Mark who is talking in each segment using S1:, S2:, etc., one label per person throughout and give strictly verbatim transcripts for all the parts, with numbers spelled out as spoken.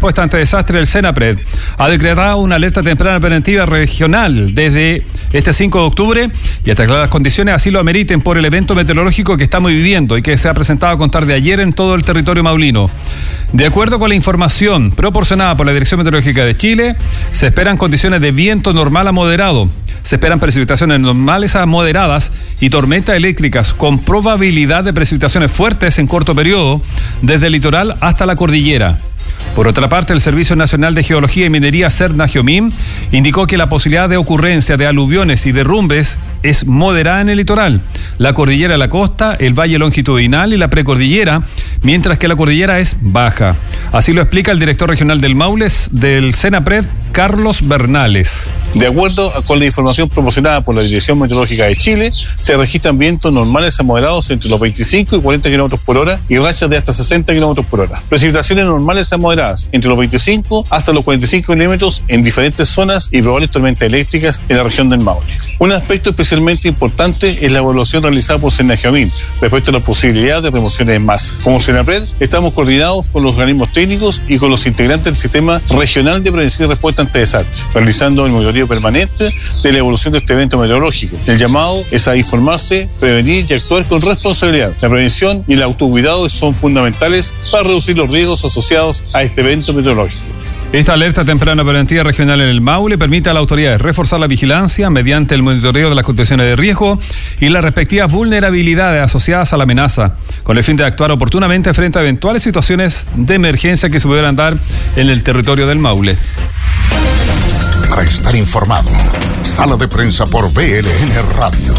S1: respuesta ante desastre, el Senapred ha decretado una alerta temprana preventiva regional desde este cinco de octubre y hasta que las condiciones así lo ameriten por el evento meteorológico que estamos viviendo y que se ha presentado a contar de ayer en todo el territorio maulino. De acuerdo con la información proporcionada por la Dirección Meteorológica de Chile, se esperan condiciones de viento normal a moderado. Se esperan precipitaciones normales a moderadas y tormentas eléctricas con probabilidad de precipitaciones fuertes en corto periodo, desde el litoral hasta la cordillera. Por otra parte, el Servicio Nacional de Geología y Minería, CERNA-GEOMIN, indicó que la posibilidad de ocurrencia de aluviones y derrumbes es moderada en el litoral, la cordillera de la costa, el valle longitudinal y la precordillera, mientras que la cordillera es baja. Así lo explica el director regional del Maule del Senapred, Carlos Bernales.
S2: De acuerdo con la información proporcionada por la Dirección Meteorológica de Chile, se registran vientos normales a moderados entre los veinticinco y cuarenta kilómetros por hora y rachas de hasta sesenta kilómetros por hora. Precipitaciones normales a moderadas entre los veinticinco hasta los cuarenta y cinco milímetros en diferentes zonas y probables tormentas eléctricas en la región del Maule. Un aspecto especialmente importante es la evaluación realizada por CERNA-GEOMIN respecto a la posibilidad de remociones en masa. Como CENAPRED, estamos coordinados con los organismos técnicos y con los integrantes del Sistema Regional de Prevención y Respuesta ante Desastres, realizando el monitoreo permanente de la evolución de este evento meteorológico. El llamado es a informarse, prevenir y actuar con responsabilidad. La prevención y el autocuidado son fundamentales para reducir los riesgos asociados a este evento meteorológico.
S1: Esta alerta temprana preventiva regional en el Maule permite a las autoridades reforzar la vigilancia mediante el monitoreo de las condiciones de riesgo y las respectivas vulnerabilidades asociadas a la amenaza, con el fin de actuar oportunamente frente a eventuales situaciones de emergencia que se pudieran dar en el territorio del Maule.
S3: Para estar informado, Sala de Prensa por B L N Radio.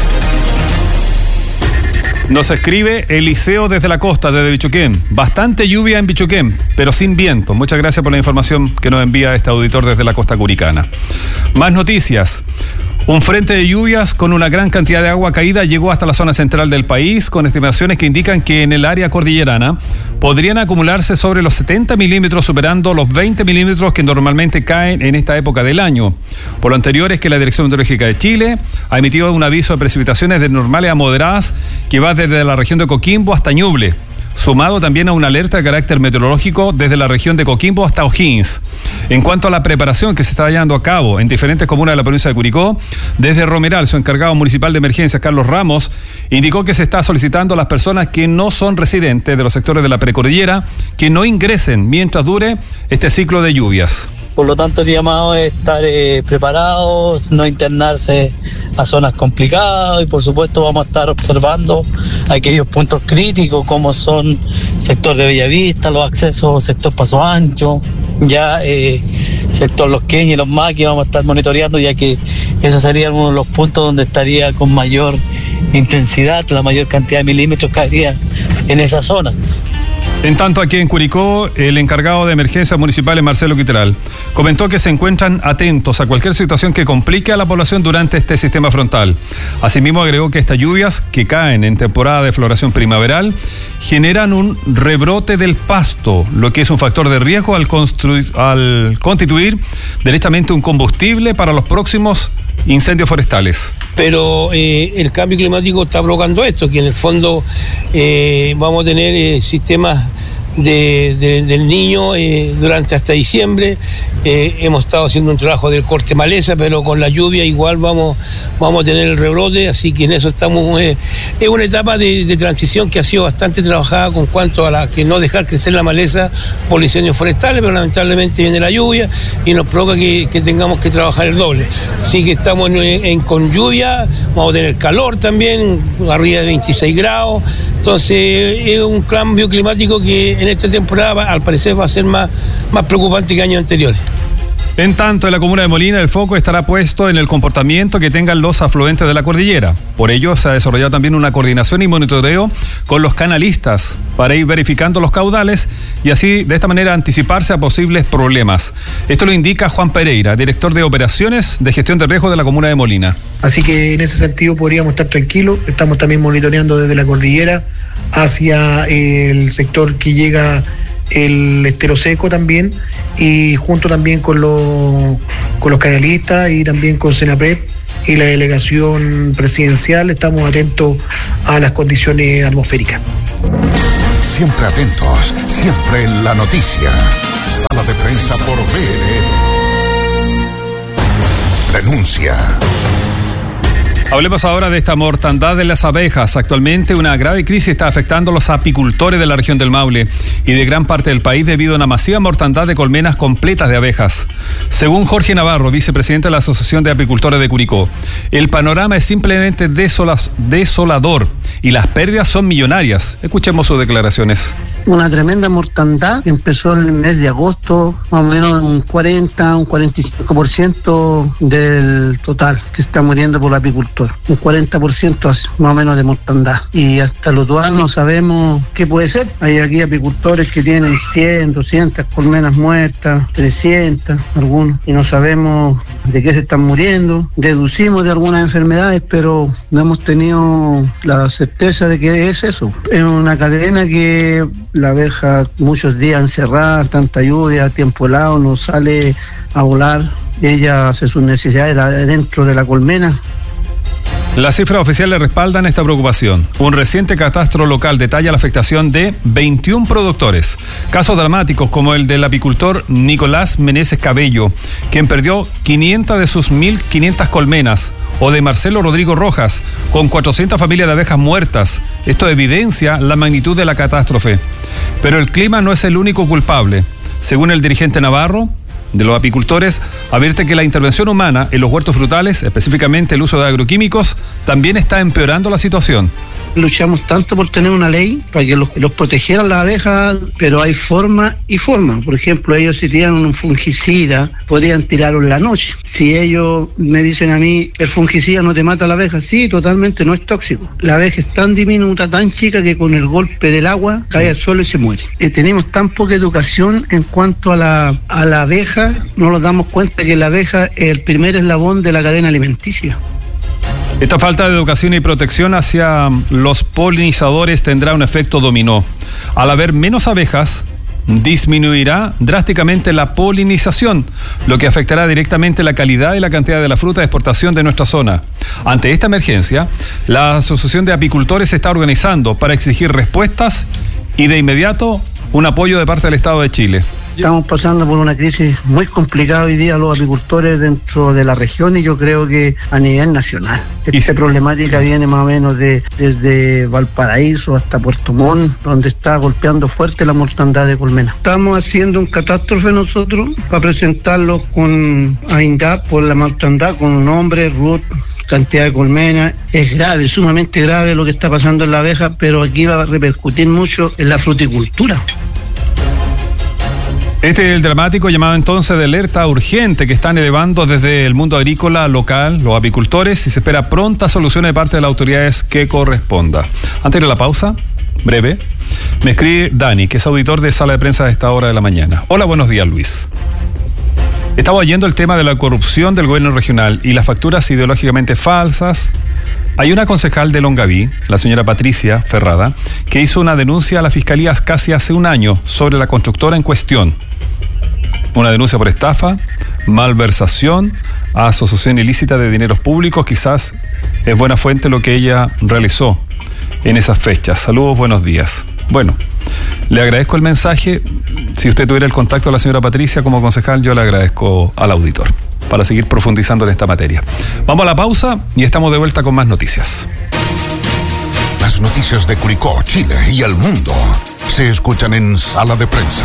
S1: Nos escribe Eliseo desde la costa, desde Bichuquén. Bastante lluvia en Bichuquén, pero sin viento. Muchas gracias por la información que nos envía este auditor desde la costa curicana. Más noticias. Un frente de lluvias con una gran cantidad de agua caída llegó hasta la zona central del país, con estimaciones que indican que en el área cordillerana podrían acumularse sobre los setenta milímetros, superando los veinte milímetros que normalmente caen en esta época del año. Por lo anterior es que la Dirección Meteorológica de Chile ha emitido un aviso de precipitaciones de normales a moderadas que va desde la región de Coquimbo hasta Ñuble, sumado también a una alerta de carácter meteorológico desde la región de Coquimbo hasta O'Higgins. En cuanto a la preparación que se está llevando a cabo en diferentes comunas de la provincia de Curicó, desde Romeral, su encargado municipal de emergencias, Carlos Ramos, indicó que se está solicitando a las personas que no son residentes de los sectores de la precordillera que no ingresen mientras dure este ciclo de lluvias.
S4: Por lo tanto, el llamado es estar eh, preparados, no internarse a zonas complicadas y por supuesto vamos a estar observando aquellos puntos críticos como son sector de Bellavista, los accesos, sector Paso Ancho, ya eh, sector Los Queños y Los Maquis vamos a estar monitoreando, ya que esos serían uno de los puntos donde estaría con mayor intensidad, la mayor cantidad de milímetros caería en esa zona.
S1: En tanto, aquí en Curicó, el encargado de emergencias municipales, Marcelo Quiteral, comentó que se encuentran atentos a cualquier situación que complique a la población durante este sistema frontal. Asimismo, agregó que estas lluvias, que caen en temporada de floración primaveral, generan un rebrote del pasto, lo que es un factor de riesgo al, construir, al constituir derechamente un combustible para los próximos incendios forestales.
S5: Pero eh, el cambio climático está provocando esto, que en el fondo eh, vamos a tener eh, sistemas de, de, del Niño eh, durante hasta diciembre. Eh, hemos estado haciendo un trabajo del corte maleza, pero con la lluvia igual vamos, vamos a tener el rebrote, así que en eso estamos. Eh, es una etapa de, de transición que ha sido bastante trabajada con cuanto a la que no dejar crecer la maleza por incendios forestales, pero lamentablemente viene la lluvia y nos provoca que, que tengamos que trabajar el doble. Así que estamos en, en, con lluvia, vamos a tener calor también, arriba de veintiséis grados. Entonces es un cambio climático que en esta temporada al parecer va a ser más, más preocupante que años anteriores.
S1: En tanto, en la comuna de Molina, el foco estará puesto en el comportamiento que tengan los afluentes de la cordillera. Por ello, se ha desarrollado también una coordinación y monitoreo con los canalistas para ir verificando los caudales y así, de esta manera, anticiparse a posibles problemas. Esto lo indica Juan Pereira, director de operaciones de gestión de riesgo de la comuna de Molina.
S6: Así que en ese sentido podríamos estar tranquilos. Estamos también monitoreando desde la cordillera hacia el sector que llega el estero seco también, y junto también con los con los canalistas y también con Senapred y la delegación presidencial estamos atentos a las condiciones atmosféricas.
S3: Siempre atentos, siempre en la noticia. prensa por V L N. Denuncia.
S1: Hablemos ahora de esta mortandad de las abejas. Actualmente una grave crisis está afectando a los apicultores de la región del Maule y de gran parte del país debido a una masiva mortandad de colmenas completas de abejas. Según Jorge Navarro, vicepresidente de la Asociación de Apicultores de Curicó, el panorama es simplemente desolas, desolador y las pérdidas son millonarias. Escuchemos sus declaraciones.
S7: Una tremenda mortandad que empezó en el mes de agosto, más o menos un cuarenta, un cuarenta y cinco por ciento del total que está muriendo por el apicultor. Un cuarenta por ciento más o menos de mortandad. Y hasta lo actual no sabemos qué puede ser. Hay aquí apicultores que tienen cien, doscientas colmenas muertas, trescientas, algunos, y no sabemos de qué se están muriendo. Deducimos de algunas enfermedades, pero no hemos tenido la certeza de que es eso. Es una cadena que la abeja muchos días encerrada, tanta lluvia, tiempo helado, no sale a volar. Ella hace sus necesidades dentro de la colmena.
S1: Las cifras oficiales respaldan esta preocupación. Un reciente catastro local detalla la afectación de veintiún productores. Casos dramáticos como el del apicultor Nicolás Meneses Cabello, quien perdió quinientas de sus mil quinientas colmenas, o de Marcelo Rodrigo Rojas, con cuatrocientas familias de abejas muertas. Esto evidencia la magnitud de la catástrofe. Pero el clima no es el único culpable. Según el dirigente Navarro de los apicultores, advierte que la intervención humana en los huertos frutales, específicamente el uso de agroquímicos, también está empeorando la situación.
S7: Luchamos tanto por tener una ley para que los, los protegieran las abejas, pero hay forma y forma. Por ejemplo, ellos si tiran un fungicida, podrían tirarlo en la noche. Si ellos me dicen a mí, el fungicida no te mata a la abeja, sí, totalmente, no es tóxico. La abeja es tan diminuta, tan chica, que con el golpe del agua cae al suelo y se muere. Eh, tenemos tan poca educación en cuanto a la, a la abeja, no nos damos cuenta que la abeja es el primer eslabón de la cadena alimenticia.
S1: Esta falta de educación y protección hacia los polinizadores tendrá un efecto dominó. Al haber menos abejas, disminuirá drásticamente la polinización, lo que afectará directamente la calidad y la cantidad de la fruta de exportación de nuestra zona. Ante esta emergencia, la Asociación de Apicultores se está organizando para exigir respuestas y de inmediato un apoyo de parte del Estado de Chile.
S7: Estamos pasando por una crisis muy complicada hoy día los apicultores dentro de la región y yo creo que a nivel nacional. Esta problemática viene más o menos de, desde Valparaíso hasta Puerto Montt, donde está golpeando fuerte la mortandad de colmenas. Estamos haciendo un catástrofe nosotros para presentarlo con a INDAP por la mortandad, con un nombre, root, cantidad de colmenas. Es grave, sumamente grave lo que está pasando en la abeja, pero aquí va a repercutir mucho en la fruticultura.
S1: Este es el dramático llamado entonces de alerta urgente que están elevando desde el mundo agrícola local los apicultores y se espera pronta solución de parte de las autoridades que corresponda. Antes de la pausa, breve, me escribe Dani, que es auditor de Sala de Prensa a esta hora de la mañana. Hola, buenos días, Luis. Estaba oyendo el tema de la corrupción del gobierno regional y las facturas ideológicamente falsas. Hay una concejal de Longaví, la señora Patricia Ferrada, que hizo una denuncia a la Fiscalía casi hace un año sobre la constructora en cuestión. Una denuncia por estafa, malversación, asociación ilícita de dineros públicos. Quizás es buena fuente lo que ella realizó en esas fechas. Saludos, buenos días. Bueno, le agradezco el mensaje. Si usted tuviera el contacto de la señora Patricia como concejal, yo le agradezco al auditor para seguir profundizando en esta materia. Vamos a la pausa y estamos de vuelta con más noticias.
S3: Las noticias de Curicó, Chile y el mundo se escuchan en Sala de Prensa.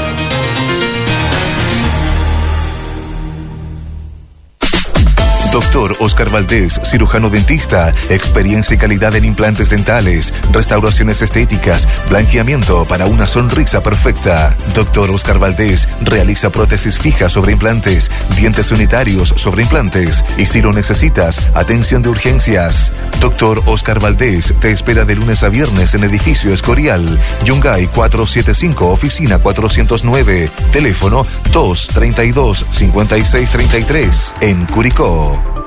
S8: Doctor Oscar Valdés, cirujano dentista, experiencia y calidad en implantes dentales, restauraciones estéticas, blanqueamiento para una sonrisa perfecta. Doctor Oscar Valdés realiza prótesis fijas sobre implantes, dientes unitarios sobre implantes y si lo necesitas, atención de urgencias. Doctor Oscar Valdés te espera de lunes a viernes en Edificio Escorial, Yungay cuatrocientos setenta y cinco, oficina cuatrocientos nueve, teléfono dos treinta y dos, cincuenta y seis treinta y tres, en Curicó.